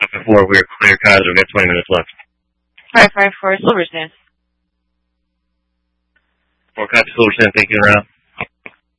554, we're clear, Kaiser. We've got 20 minutes left. 554, Silverstone. 4 copy, Silverstone. Thank you, around.